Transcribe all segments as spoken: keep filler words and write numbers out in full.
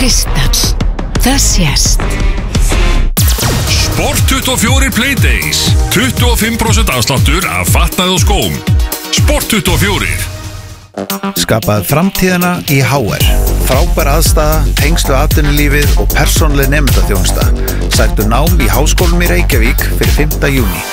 Kristall. Það sést. Sport tuttugu og fjögur Play Days. tuttugu og fimm prósent afsláttur af fatnaði og skóm. Sport tuttugu og fjögur. Skapað framtíðina í H R. Frábær aðstaða, tengslu atvinnulífið og persónuleg nemendaþjónusta. Sæktu nám í Háskólanum í Reykjavík fyrir fimmta júní.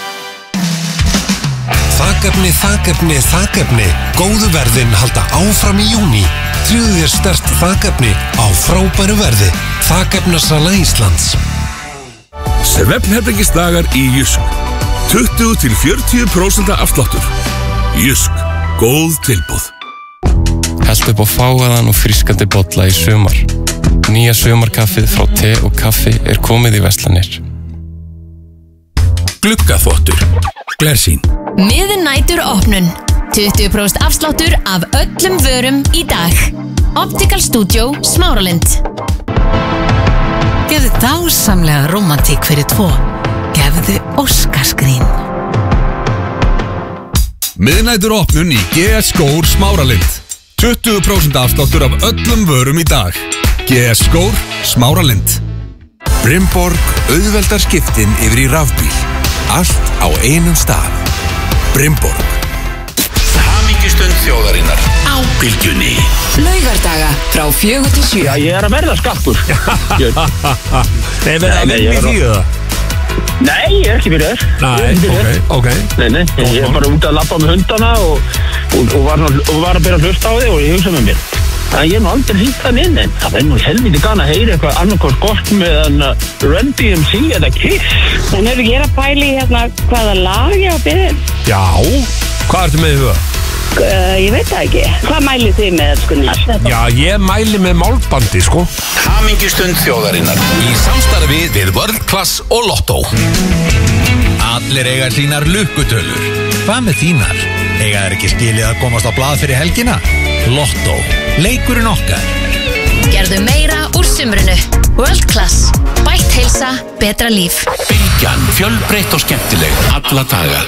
Þakefni, þakefni, þakefni. Góðu verðin halda áfram í júní. Tryggðu þér sterkt þakefni á frábæru verði. Þakefnasala Íslands. Svefnherbergisdagar í Jysk. tuttugu til fjörutíu prósent afsláttur. Jysk. Góð tilboð. Held upp á fágaðan og frískandi bolla í sumar. Nýja sumarkaffið frá te og kaffi er komið í verslanir. Gluggaþvottur. Glersýn. Miðnætur opnun. tuttugu prósent afsláttur af öllum vörum í dag. Optical Studio Smáralind. Gefðu dásamlega rómantík fyrir tvo. Gefðu Óskarsgrín. Miðnætur opnun í G S Skór Smáralind. tuttugu prósent afsláttur af öllum vörum í dag. G S Skór Smáralind. Brimborg auðveldar skiptin yfir í rafbíl. Allt á einum stað. Brimborg. Hamingjustund þjóðarinnar á Bylgjunni. Laugardaga frá fjögur til sjö. Já, ég er að verða skappur. Nei, menn, nei, ég er því það? Nei, ég er ekki fyrir þess. Nei, ok, ok. Nei, nei, ég er bara út að labba með hundana og, og, og, var, og var að byrja að hlusta á þig og ég hugsa með mér. Það ég er nú aldrei hýtt það inn, en það er nú helviti gana að heyra eitthvað annarkort gott með hann Run D M C eða Kiss. En hefur ekki að pæli hérna hvaða lag ég á að byrja? Já, hvað ertu með í huga? Uh, ég veit það ekki. Hvað mælið þið með, sko? Já, ég mæli með málbandi, sko. Hamingjustund þjóðarinnar í samstarfi við World Class og Lotto. Allir eiga sínar lukkutölur. Hvað með þínar? Eiga þær ekki skilið að komast á blað fyrir helgina? Lotto. Leikurinn okkar. Gerðu meira úr sumrinu. World Class. Bætt heilsa, betra líf. Bylgjan, fjölbreytt og skemmtileg alla daga.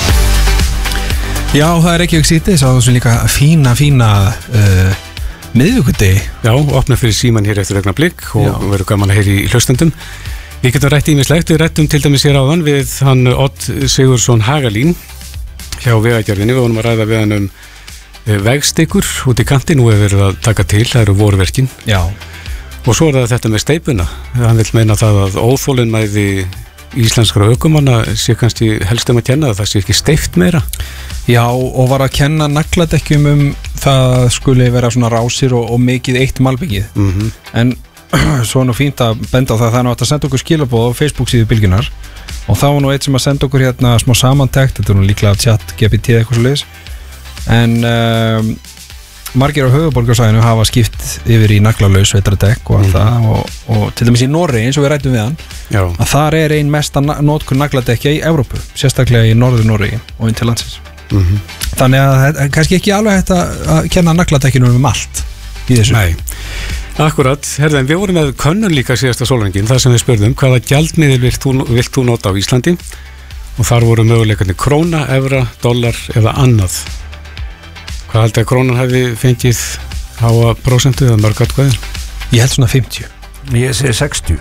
Já, það er ekki ekki sítið, svo þessum líka fína, fína uh, miðvikudegi. Já, opna fyrir síman hér eftir vegna blikk og verður gaman að heyri í hlustendum. Við getum rætt ýmislegt, við rættum til dæmis hér áðan við hann Odd Sigurðsson Hagalín hjá Vegagerðinni. Við vonum að ræða við hann um vegstykkur út í kanti, nú hefur verið að taka til, það eru vorverkin. Já. Og svo er það þetta með steypuna. Hann vil meina það að óþolinmæði íslenskra ökumanna sé kannski helst um að kenna það, það sé ekki steypt meira. Já, og var að kenna nagladekkjum um það skuli vera svona rásir og, og mikið eitt malbyggið. Mm-hmm. En svo er nú fínt að benda á það, það er nú að senda okkur skilaboð á Facebook síðu Bylgjunnar og það var nú eitt sem að senda okkur hérna smá samantekt, þetta er nú líklega chat G P T eitthvað svo leiðis. En um, margir á höfuðborgarsvæðinu hafa skipt yfir í naglalaus veitradekk og allt mm. það og, og til dæmis í Noregi eins og við rættum við hann Já. Að þar er ein mesta notkun nagladekkja í Evrópu, sérstaklega í norður Noregi og inn til landsins. Mm-hmm. Þannig að það er kannski ekki alveg hægt að kenna nagladekkinu um allt í þessu. Nei, akkurat. Herðan, við vorum með könnun líka síðasta sólarhringinn, þar sem við spurðum hvaða gjaldmiðil vilt þú, vilt þú nota á Íslandi og þar voru möguleikarnir króna, evra, dollar eða annað. Hvað haldið að krónan hefði fengið háa prósentu eða mörg atkvæði? Ég held svona fimmtíu. Ég segi sextíu.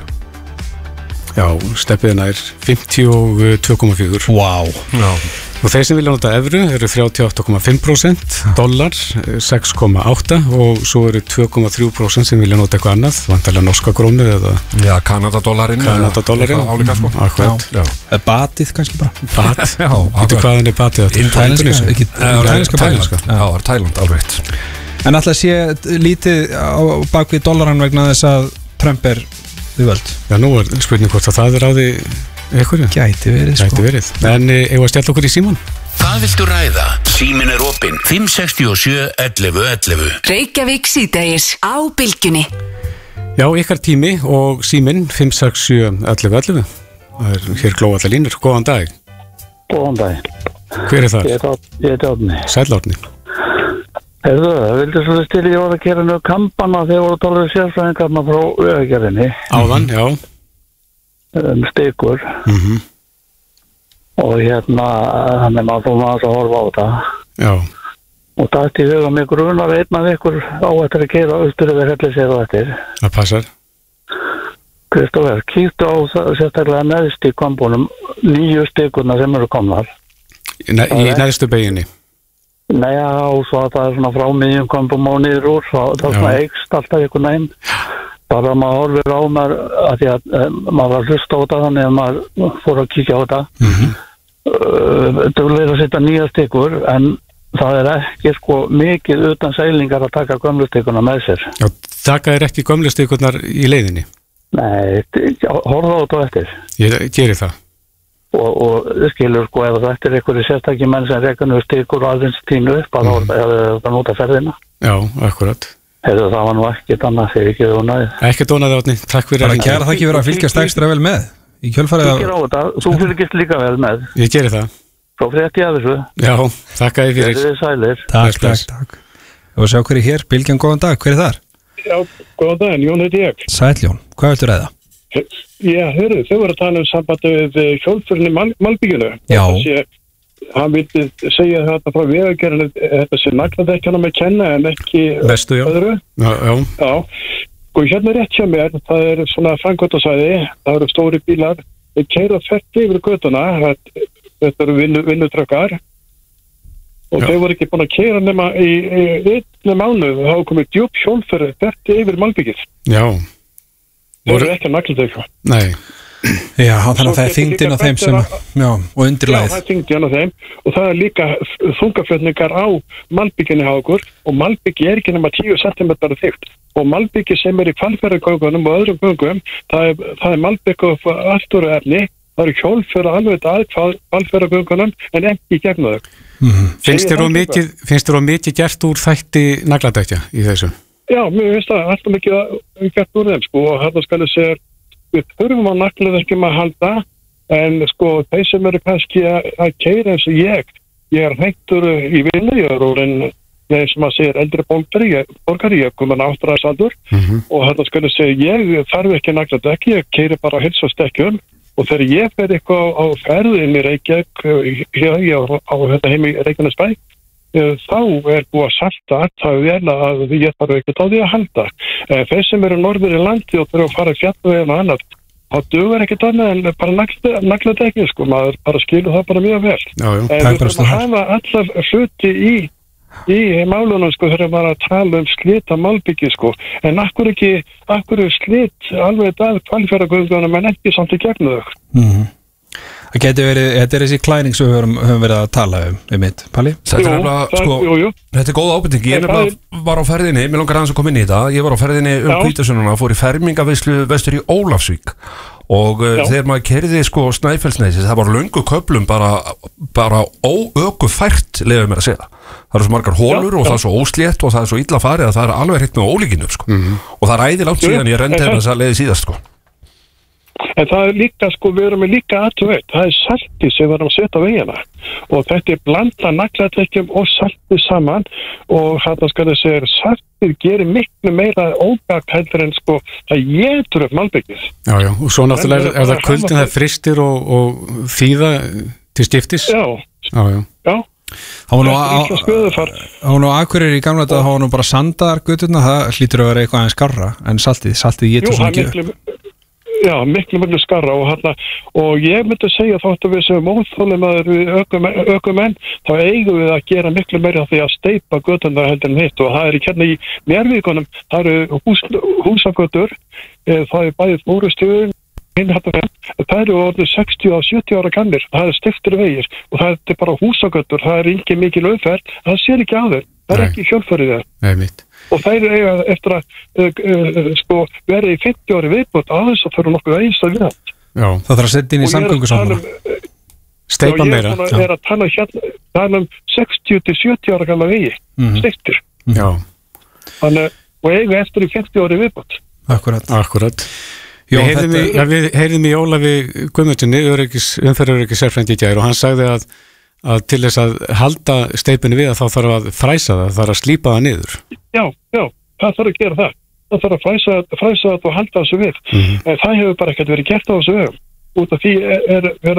Já, steppiðina er fimmtíu og tvö komma fjögur. Vá. Já. Og þeir sem vilja nota evru eru þrjátíu og átta komma fimm prósent, dollar sex komma átta og svo eru tvö komma þrjú prósent sem vilja nota eitthvað annað, vantarlega norska krónu eða Já, Kanadadollarinn. Kanadadollarinn. Álíka sko. Akkurat. Já. Já. Batið kannski bara. Bat. Já. Veitu hvaðan er batið þetta? Tælenska. Ekki tælenska. Tælenska. Já, það er Tæland alveg. En alltaf sé lítið á bakvið dollarann vegna þess að Trump er við völd. Já, nú er spurning hvort að það er á því eitthvað. Gæti verið, sko. Gæti verið. En eigum að stjalla okkur í síman? Hvað viltu ræða? Síminn er opinn fimm sex sjö ellefu ellefu. Reykjavík síðdegis á Bylgjunni. Já, ykkar tími og síminn fimm sex sjö ellefu ellefu. Það er hér glóa allar línur. Góðan dag. Góðan dag. Hver er það? Ég heiti Árni. Sæll Árni. Hefðu það, það vildi svo til ég var að gera nú kampana þegar voru að tala við sérfræðingarna frá Vegagerðinni. Áðan, já. Um stykur. Mhm. Og hérna, þannig maður fór maður að horfa á þetta. Já. og það ætti í huga mig grunar einn af ykkur á eftir að keyra austur yfir Helliseyri og eftir. Það passar. Kristófer, kíktu á það sérstaklega neðst í kombunum nýju stikurna sem eru komnar. Í, ne í neðstu beginni? Nei, já, og svo að það er svona frá miðjum kombum og niður úr, svo það er svona eikst alltaf ykkur neginn. Bara maður horfir á maður, að því að um, maður var að hlusta á þetta þannig að maður fór að kíkja á þetta. Mm-hmm. uh, Duglegir að setja nýja stikur, en það er ekki sko mikið utan seilingar að taka gömlu stikuna með sér. Já, taka er ekki gömlu stikurnar í leiðinni? Nei, horfa á þetta eftir. Ég gerir það. Og, og skilur sko, ef þetta er einhverju sérstakki menn sem rekka nú stikur og aðeins tínu upp, að mm. það er það nota ferðina. Já, akkurat. Hefur það var nú ekkert annað þegar ekki dónaði. Ekki dónaði átni, takk fyrir að kæra það ekki verið að fylgjast ekstra vel með í kjölfarið að... Þú þetta, þú fylgjast líka vel með. Ég gerir það. Svo frétti ég að þessu. Já, takk að ég fyrir. Þið er sælir. Takk, takk, takk. Og sjá hver er hér, Bylgjan, góðan dag, hver er þar? Já, góðan dag, Jón heiti ég. Sæll Jón, hvað viltu ræða? Já, hörru, þau voru að tala um sambandi við hjólfurinn í Mal Malbíkinu. Já. Hann vildi segja þetta frá vegagerðinni, þetta sé nagladekkjana með kenna en ekki Vestu, já. öðru. Já, já. Já, og hérna rétt hjá mér, það er svona framkvæmdasvæði, það eru stóri bílar, þeir keyra þvert yfir götuna, þetta eru vinnu, vinnutrökkar, og já. Þau voru ekki búin að keyra nema í, í einni mánuð, það hafa komið djúp hjólfur þvert yfir Malbíkið. Já. Það eru ekki að nagladekja. Nei. Já, þannig að það er þyngdin á þeim sem, já, og undirlæð. Já, það er þyngdin á þeim og það er líka þungaflutningar á malbygginni hjá okkur og malbyggi er ekki nema tíu sentimetrar þykkt og malbyggi sem er í hvalfjarðargöngunum og öðrum göngum, það er, það er malbyggi af allt úr efni, það eru hjólfur alveg að hvalfjarðargöngunum en ekki gegn þau. Mm-hmm. Finnst þér of mikið, finnst þér of mikið gert úr þætti nagladekja í þessu? Já, mér finnst það alltaf mikið gert úr þeim sko og þetta skal ég segja við þurfum á nagladekkjum að halda en sko þeir sem eru kannski að, að keyra eins og ég ég er hættur í vinnu, ég er úr en ég sem að segja eldri borgari ég, borgari, ég kom að áttræðsaldur mm-hmm. og þetta skal ég segja, ég þarf ekki nagladekki, ég keyri bara á heilsustekkjum og þegar ég fer eitthvað á, á ferðin í Reykjavík hér á, á þetta heim í Reykjanesbæ þá er búið að salta það vel að ég þarf ekkert á því að halda. Þeir sem eru norður í landi og þurfa að fara í fjallveginn og annað, þá dugar ekkert annað en bara nagladekki, sko, maður bara skilur það bara mjög vel. Já, já. Við þurfum að hafa allar hluti í, í málunum, sko, þegar maður að tala um slita malbyggi, sko, en akkur ekki, akkur er slit alveg að hvalfjarðargöngunum en ekki samt í gegn þau. Mhm. Það getur verið, þetta er þessi klæning sem við höfum, höfum verið að tala um, við mitt, Palli? Þetta er nefnilega, sko, jú, jú. Þetta er góð ábyrting, ég nefnilega var á ferðinni, mér langar aðeins að koma inn í þetta, ég var á ferðinni um Hvítasununa, fór í fermingaveislu vestur í Ólafsvík og uh, þegar maður keyrði sko Snæfellsnesi, það var löngu köflum bara, bara óökufært, lefum mér að segja. Það eru svo margar hólur já, og já. Það er svo óslétt og það er svo illa farið að það er alveg hreint með ólíkinu, sko. Mm-hmm. Og það er æði langt síðan ég rendi þess að leiði síðast, sko. En það er líka, sko, við erum líka aðtöðveit, það er salti sem við erum að setja á vegina og þetta er blanda nagladekkjum og salti saman og þetta skal ég segja, saltið gerir miklu meira ógagt heldur en sko, það getur upp malbyggið. Já, já, og svo náttúrulega er, er það kuldin það fristir og, og þýða til stiftis? Já, já, já. já. Það var nú Akureyri í gamla þetta, það var nú bara sandar göturna, það hlýtur að vera eitthvað aðeins skarra en saltið, saltið getur svona ekki upp. Já, miklu miklu skarra og hérna og ég myndi segja þótt að við sem óþólimaður við ökumenn, ökumenn þá eigum við að gera miklu meira því að steypa götuna heldur en hitt og það er hérna í Mjárvíkunum, það eru hús, húsagötur, það er bæðið fórustöðun, það eru orðið sextíu og sjötíu ára gamlir, það er steyptir vegir og það er bara húsagötur, það er ekki mikil umferð, það sér ekki á þeir, það er ekki hjólfarið þeir. Nei, mitt. Og þeir eiga eftir að uh, uh, sko, verði í fimmtíu ári viðbútt aðeins og þurfa nokkuð aðeins að við Já, það þarf að setja inn í samgöngu saman Steipa meira og ég er að tala, hérna, tala um sextíu til sjötíu ára gamla vegi mm. steiktur Já Þannig, og eiga eftir í fimmtíu ári viðbútt Akkurat, Akkurat. Jó, Við heyrðum í, ja, við heyrðum í Ólafi Guðmundssoni umferðaröryggis sérfræðingi í gær og hann sagði að að til þess að halda steipinu við að þá þarf að fræsa það, það þarf að slípa það niður. Já, já, það þarf að gera það. Það þarf að fræsa, fræsa það og halda þessu við. Mm-hmm. En það hefur bara ekkert verið gert á þessu vegum. Út af því er verið að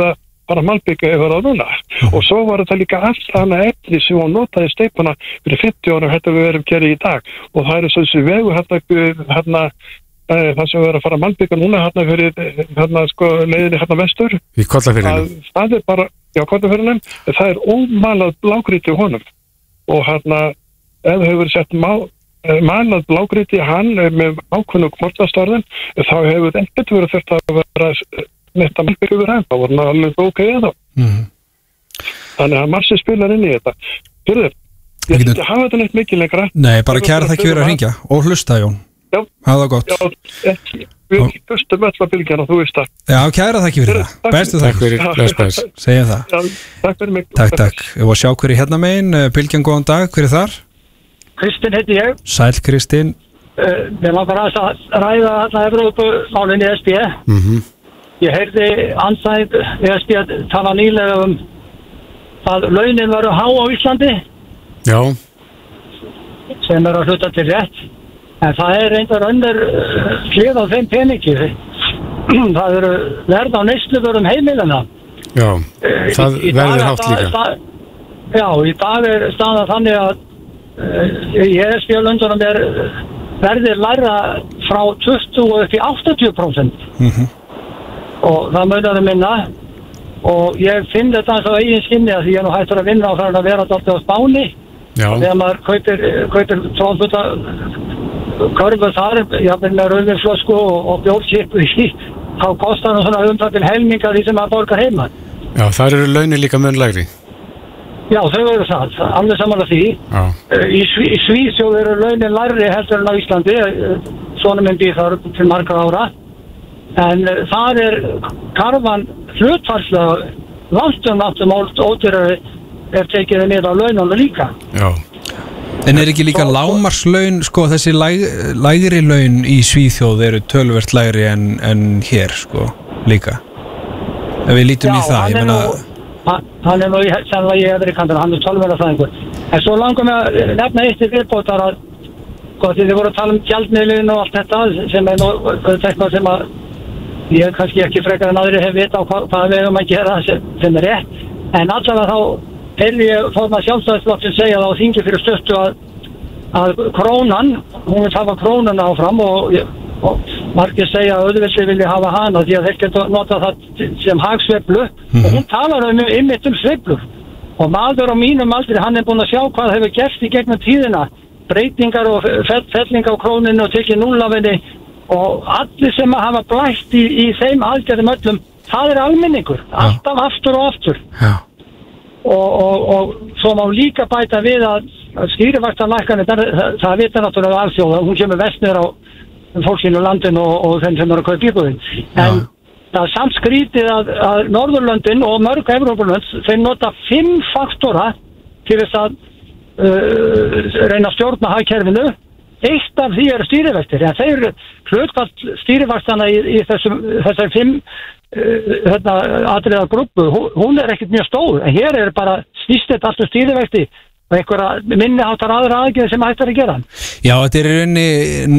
bara malbygga yfir á núna og svo var þetta líka allt hana efni sem hún notaði steipana fyrir fimmtíu árum þetta við erum gerði í dag og það er þessi vegu hérna, hérna það sem við erum að fara að malbygga núna hérna fyrir hérna sko leiðinni hérna vestur í Kollafirðinum það er bara, já Kollafirðinum það er ómalað blágrýti í honum og hérna ef hefur verið sett má, malað blágrýti hann með ákveðnu kvortastarðin þá hefur ekkert verið þurft að vera neitt að malbygga yfir hann þá var hann alveg ok eða mm. þannig að margir spilar inn í þetta fyrir þér, ég ætti að hafa þetta neitt mikið lengra Nei, bara kæra það ekki verið að hringja og hlusta Jón Já, hafa það gott Já, ekki, við ekki bustum öll að bylgjana, þú veist það Já, kæra það ekki fyrir það, bestu Takk fyrir, bless, bless Segjum það Já, takk fyrir mig Takk, takk, ég var að sjá hverju hérna megin Bylgjan, góðan dag, hver er þar? Kristinn heiti ég Sæl Kristinn uh, Mér langar að ræða þarna Evrópumálinn í E S B mm-hmm. Ég heyrði ansæð E S B tala nýlega um að launin varu há á Íslandi Já sem er að hluta til rétt en það er reyndar önnur hlið á þeim peningi það eru verð á neysluvörum heimilina Já, það í, í verður hátt líka það, Já, í dag er staðan þannig að uh, í E S B-löndunum er verðir læra frá tuttugu upp í áttatíu prósent mm-hmm. og það munar um minna og ég finn þetta eins og eigin skinni að því ég er nú hættur að vinna og það er að vera alltaf á Spáni Já. þegar maður kaupir, kaupir tróðbuta körfu þar jafnvel með rauðvinflösku og, og bjórkipu í þá kostar það svona umtað til helminga því sem maður borgar heima Já, þar eru launin líka mun lægri Já, þau eru það, alveg saman að því Já. Í, Sví, í Svíþjóð eru launin lægri heldur en á Íslandi svona minn býð þar til margra ára en þar er karfan hlutfarslega langtum aftum ódýrari er tekið niður á laununum líka Já En er ekki líka lágmarkslaun, sko, þessi læg, lægri laun í Svíþjóð eru töluvert lægri en, en hér, sko, líka. Ef við lítum Já, í það, ég meina... Já, hann er nú í sannlega í efri kantur, hann er tölvöra það einhver. En svo langar mig að nefna eitt í viðbótar að, sko, því þið voru að tala um gjaldmiðlun og allt þetta, sem er nú eitthvað sem að ég kannski ekki frekar en aðri hef vita á hvað, hvað við höfum að gera sem, sem er rétt. En allavega þá heyrði ég formann Sjálfstæðisflokksins segja það á þingi fyrir stuttu að, að krónan, hún vil hafa krónuna áfram og, og margir segja að auðvitað vilja hafa hana því að þeir geta nota það sem hagsveiflu mm-hmm. og hún talar um ymmit um sveiflur og maður á mínum aldrei hann er búin að sjá hvað hefur gerst í gegnum tíðina breytingar og fellingar á króninu og tekið núllafinni og allir sem að hafa blætt í, í þeim aðgerðum öllum, það er almenningur alltaf aftur og aftur Já Og, og, og svo má líka bæta við að stýrivaxtalækkanir, það, það, það vita náttúrulega alþjóða, hún kemur vest niður á fólkinu landinu og, og þeim sem eru að kaupa íbúðin. En það er samt skrítið að, að Norðurlöndin og mörg Evrópulönd, þeir nota fimm faktora til þess að uh, reyna að stjórna hagkerfinu. Eitt af því eru stýrivextir, en þeir hlutfall stýrivaxtana í, í þessum, þessari fimm Þetta atriða grúppu, hún er ekkert mjög stór en hér er bara snýst þetta alltaf stýrivexti og einhverja minni háttar aðra aðgerðir sem hægt er að gera Já, þetta er í rauninni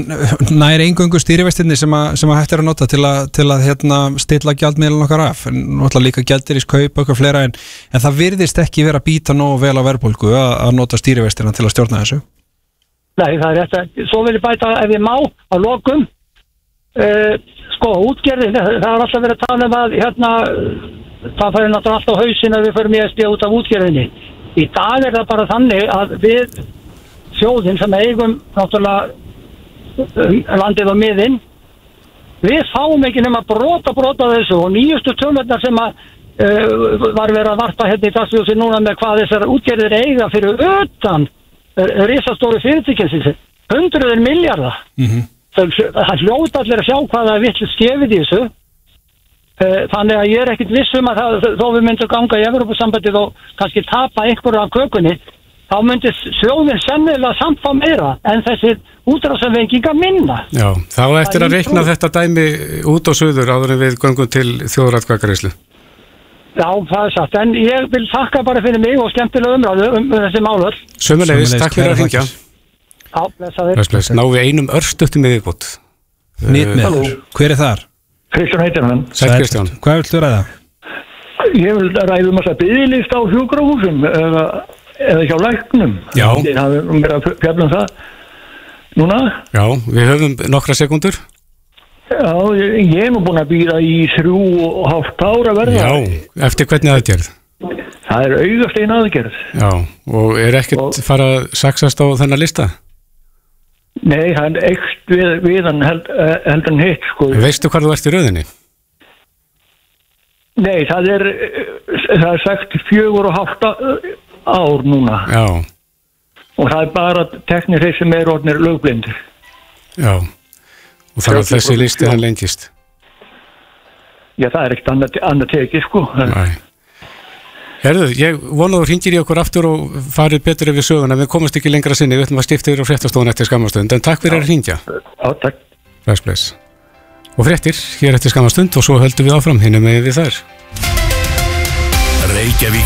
nær eingöngu stýrivextinni sem, sem að hægt er að nota til að, til að hérna, stilla gjaldmiðlun okkar af en náttúrulega líka gjaldeyriskaup og eitthvað fleira en, en það virðist ekki vera að býta nógu vel á verðbólgu að, að nota stýrivextina til að stjórna þessu Nei, það er rétt að svo vil ég bæta ef ég má að lokum uh, Sko, útgerðin, það er alltaf verið að tala um að hérna, það færi náttúrulega alltaf á hausinn að við förum í E S B út af útgerðinni. Í dag er það bara þannig að við þjóðin sem eigum náttúrulega landið á miðin, við fáum ekki nema brota brota þessu og nýjustu tölurnar sem að uh, var verið að varpa hérna í dagsljósi núna með hvað þessar útgerðir eiga fyrir utan uh, risastóru fyrirtækjum, hundruður milljarða. Mhm. Það hljóta allir að sjá hvað það er vitlega skefið í þessu þannig að ég er ekkit viss um að það, þó við myndum ganga í Evrópusambandið og kannski tapa einhverju af kökunni þá myndi þjóðin sennilega samt fá meira en þessi útrásavenginga minna Já, þá eftir að reikna þetta dæmi út og suður áður en við göngum til þjóðaratkvæðagreiðslu Já, það er satt, en ég vil þakka bara fyrir mig og skemmtilega umræðu um þessi málur Sömulegis, takk fyrir að hringja Já, blessaður. Bless, bless. Ná við einum örstuttum í viðbót. Nýtt með þér. Hver er þar? Kristján heitir hann. Sæl Kristján. Hvað viltu ræða? ég vil ræða um þess að biðlist á sjúkrahúsum eða, eða hjá læknum. Já. Það er mér að fjalla um það núna. Já, við höfum nokkra sekundur. Já, ég, ég er nú búin að býða í þrjú og hálft ára verða. Já, eftir hvernig aðgerð? Það er augastein aðgerð. Já, og er ekkert og... fara að saxast á þennan lista? Nei, það er ekst við, við hann held, held hann hitt, sko. Veistu hvað þú ert í röðinni? Nei, það er, það er sagt fjögur og hálft ár núna. Já. Og það er bara teknir þeir sem er orðnir lögblindir. Já, og þannig að þessi listi hann lengist. Já, það er ekkert annað, annað tekið, sko. Nei. Herðu, ég vona þú hringir í okkur aftur og farið betur yfir söguna, við komumst ekki lengra sinni, við ætlum að stifta yfir á fréttastofun eftir skammarstund, en takk fyrir að hringja. Já, takk. Bless, bless. Og fréttir hér eftir skammarstund og svo höldum við áfram hinum með við þar. Reykjavík